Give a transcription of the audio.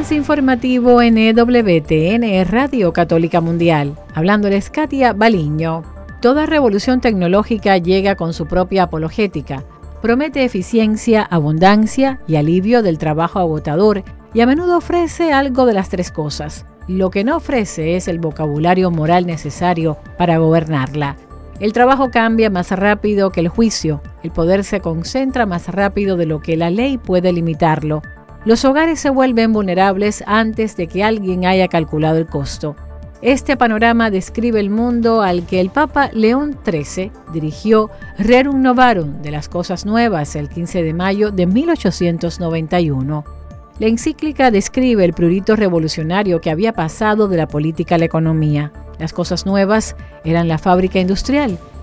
Avance informativo en EWTN, Radio Católica Mundial. Hablándoles Katia Baliño. Toda revolución tecnológica llega con su propia apologética. Promete eficiencia, abundancia y alivio del trabajo agotador y a menudo ofrece algo de las tres cosas. Lo que no ofrece es el vocabulario moral necesario para gobernarla. El trabajo cambia más rápido que el juicio. El poder se concentra más rápido de lo que la ley puede limitarlo. Los hogares se vuelven vulnerables antes de que alguien haya calculado el costo. Este panorama describe el mundo al que el Papa León XIII dirigió Rerum Novarum de las Cosas Nuevas el 15 de mayo de 1891. La encíclica describe el prurito revolucionario que había pasado de la política a la economía. Las cosas nuevas eran la fábrica industrial,